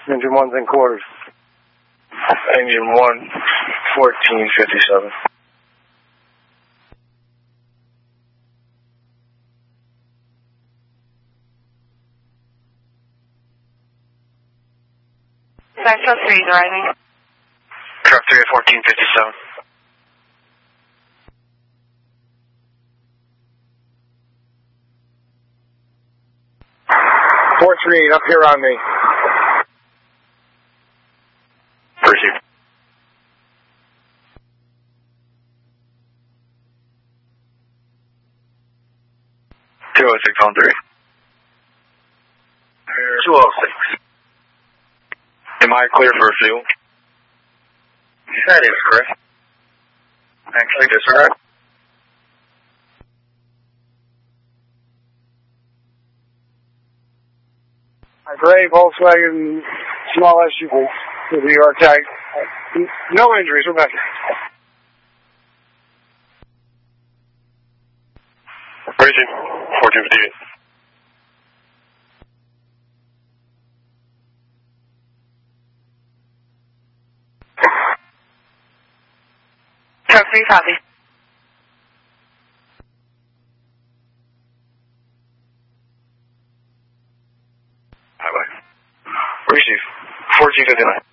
Engine 1's in quarters. Engine 1, 1457. Central 3 driving. Truck 3 at 1457. Up here on me. Percy. 206 on 3. 206. Am I clear for fuel? That is correct. Actually, disregard. Gray Volkswagen small SUV with the UR tag. No injuries, we're back. Racing, 1458. Truck 3 copy. Highway. Receive, 1459.